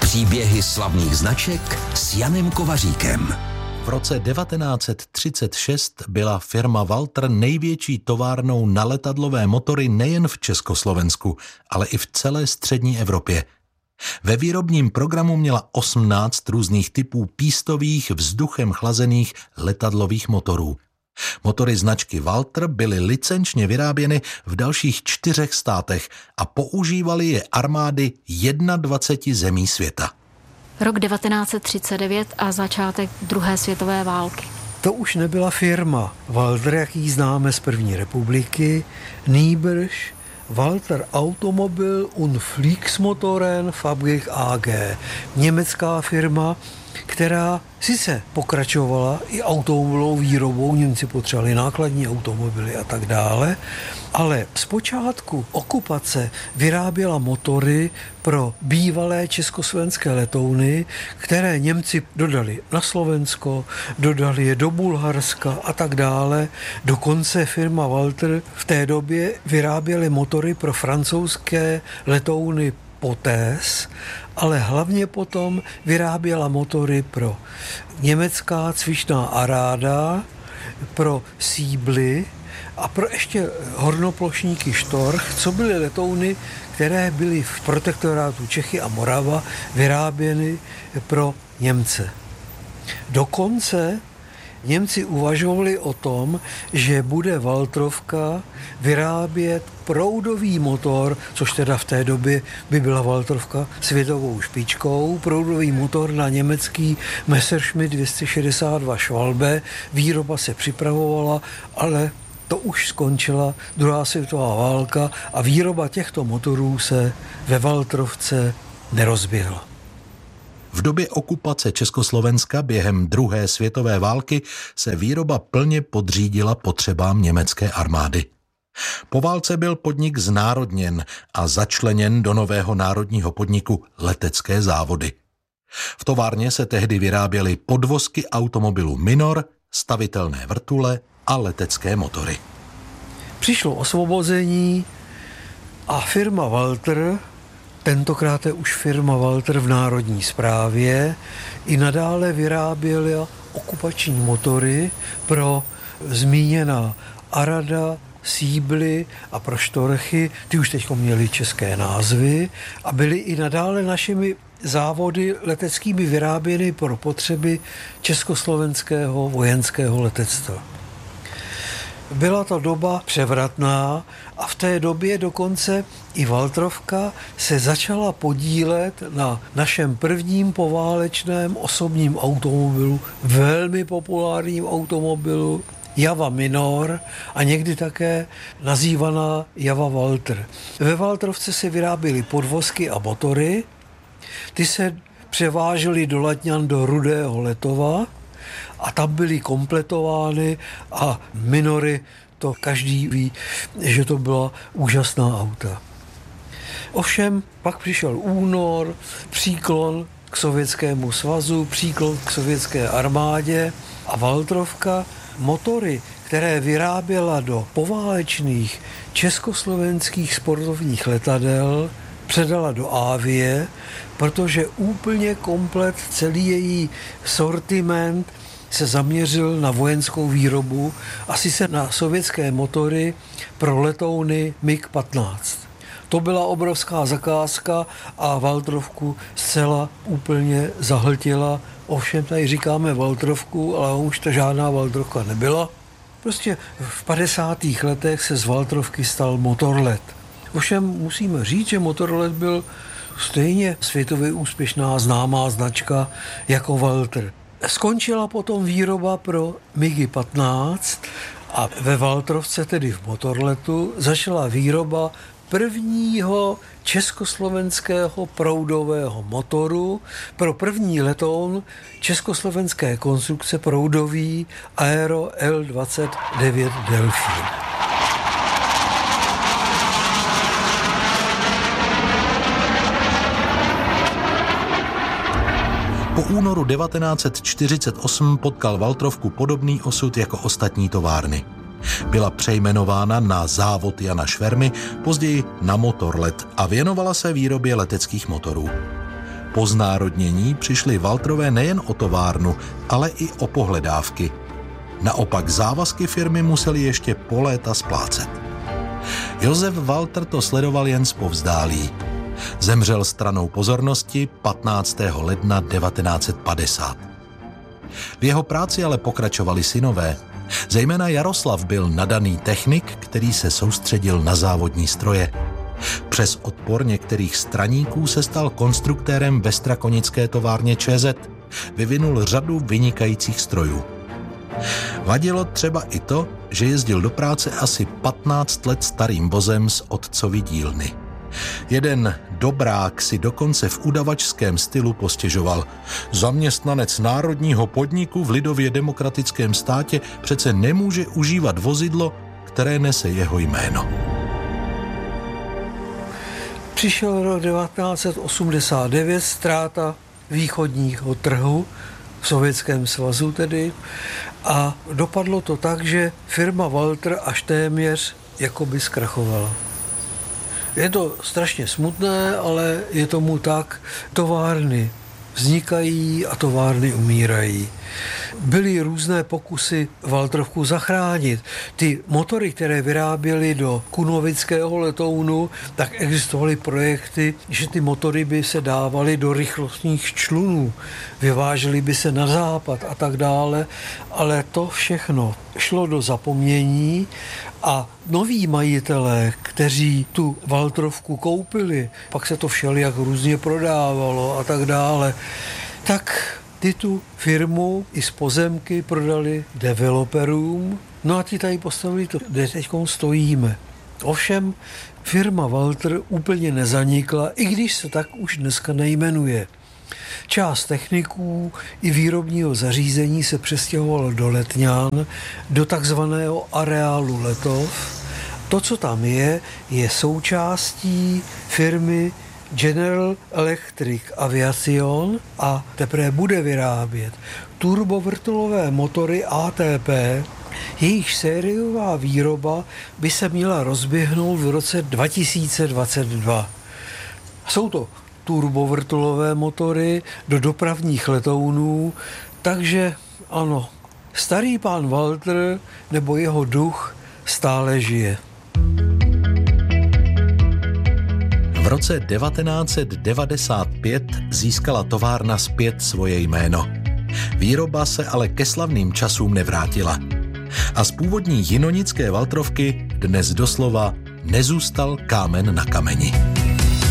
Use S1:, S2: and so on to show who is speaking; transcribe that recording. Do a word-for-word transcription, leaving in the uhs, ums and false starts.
S1: Příběhy slavných značek s Janem Kovaříkem.
S2: V roce devatenáct set třicet šest byla firma Walter největší továrnou na letadlové motory nejen v Československu, ale i v celé střední Evropě. Ve výrobním programu měla osmnáct různých typů pístových, vzduchem chlazených letadlových motorů. Motory značky Walter byly licenčně vyráběny v dalších čtyřech státech a používaly je armády dvaceti jedné zemí světa.
S3: Rok devatenáct set třicet devět a začátek druhé světové války.
S4: To už nebyla firma Walter, jak ji známe z první republiky, nýbrž Walter Automobil und Fliegsmotoren Fabrik A G, německá firma, která sice pokračovala i automobilovou výrobou, Němci potřebovali nákladní automobily a tak dále, ale zpočátku okupace vyráběla motory pro bývalé československé letouny, které Němci dodali na Slovensko, dodali je do Bulharska a tak dále. Dokonce firma Walter v té době vyráběly motory pro francouzské letouny Potés, ale hlavně potom vyráběla motory pro německá cvičná aráda, pro Siebly a pro ještě hornoplošníky Storch, co byly letouny, které byly v protektorátu Čechy a Morava vyráběny pro Němce. Dokonce Němci uvažovali o tom, že bude Walterovka vyrábět proudový motor, což teda v té době by byla Walterovka světovou špičkou, proudový motor na německý Messerschmitt dvě stě šedesát dva Schwalbe. Výroba se připravovala, ale to už skončila druhá světová válka a výroba těchto motorů se ve Walterovce nerozběhla.
S2: V době okupace Československa během druhé světové války se výroba plně podřídila potřebám německé armády. Po válce byl podnik znárodněn a začleněn do nového národního podniku Letecké závody. V továrně se tehdy vyráběly podvozky automobilů Minor, stavitelné vrtule a letecké motory.
S4: Přišlo osvobození a firma Walter, tentokrát je už firma Walter v národní správě, i nadále vyráběla okupační motory pro zmíněná Arada, Siebly a pro Storchy, ty už teď měly české názvy a byly i nadále našimi závody leteckými vyráběny pro potřeby československého vojenského letectva. Byla to doba převratná a v té době dokonce i Walterovka se začala podílet na našem prvním poválečném osobním automobilu, velmi populárním automobilu Java Minor a někdy také nazývaná Java Walter. Ve Walterovce se vyráběly podvozky a motory, ty se převážely do Letňan do Rudého Letova a tam byly kompletovány a Minory, to každý ví, že to byla úžasná auta. Ovšem pak přišel únor, příklon k Sovětskému svazu, příklon k sovětské armádě a Walterovka motory, které vyráběla do poválečných československých sportovních letadel, předala do Avie, protože úplně komplet celý její sortiment se zaměřil na vojenskou výrobu, a sice na sovětské motory pro letouny MiG patnáct. To byla obrovská zakázka a Walterovku zcela úplně zahltila. Ovšem tady říkáme Walterovku, ale už to žádná Walterovka nebyla. Prostě v padesátých letech se z Walterovky stal Motorlet. Ovšem musíme říct, že Motorlet byl stejně světově úspěšná známá značka jako Walter. Skončila potom výroba pro MiG patnáct a ve Walterovce, tedy v Motorletu, začala výroba prvního československého proudového motoru pro první letoun československé konstrukce proudový Aero L dvacet devět Delfín.
S2: Po únoru devatenáct set čtyřicet osm potkal Walterovku podobný osud jako ostatní továrny. Byla přejmenována na závod Jana Švermy, později na Motorlet a věnovala se výrobě leteckých motorů. Po znárodnění přišly Waltrové nejen o továrnu, ale i o pohledávky. Naopak závazky firmy museli ještě po léta splácet. Josef Walter to sledoval jen zpovzdálí. Zemřel stranou pozornosti patnáctého ledna devatenáct set padesát. V jeho práci ale pokračovali synové. Zejména Jaroslav byl nadaný technik, který se soustředil na závodní stroje. Přes odpor některých straníků se stal konstruktérem ve strakonické továrně ČZ. Vyvinul řadu vynikajících strojů. Vadilo třeba i to, že jezdil do práce asi patnáct let starým vozem z otcovy dílny. Jeden dobrák si dokonce v udavačském stylu postěžoval: zaměstnanec národního podniku v lidově demokratickém státě přece nemůže užívat vozidlo, které nese jeho jméno.
S4: Přišel rok devatenáct set osmdesát devět, ztráta východního trhu v Sovětském svazu tedy, a dopadlo to tak, že firma Walter až téměř jakoby zkrachovala. Je to strašně smutné, ale je tomu tak. Továrny vznikají a továrny umírají. Byly různé pokusy Waltrovku zachránit. Ty motory, které vyráběly do kunovického letounu, tak existovaly projekty, že ty motory by se dávaly do rychlostních člunů, vyvážely by se na západ a tak dále, ale to všechno šlo do zapomnění a noví majitelé, kteří tu Waltrovku koupili, pak se to všelijak různě prodávalo a tak dále, tak ty tu firmu i z pozemky prodali developerům, no a ti tady postavili to, kde teď stojíme. Ovšem firma Walter úplně nezanikla, i když se tak už dneska nejmenuje. Část techniků i výrobního zařízení se přestěhovalo do Letňan, do takzvaného areálu Letov. To, co tam je, je součástí firmy General Electric Aviation a teprve bude vyrábět turbovrtulové motory A T P, jejich sériová výroba by se měla rozběhnout v roce dva tisíce dvacet dva. Jsou to turbovrtulové motory do dopravních letounů, takže ano, starý pán Walter nebo jeho duch stále žije.
S2: V roce devatenáct set devadesát pět získala továrna zpět svoje jméno. Výroba se ale ke slavným časům nevrátila. A z původní jinonické Waltrovky dnes doslova nezůstal kámen na kameni.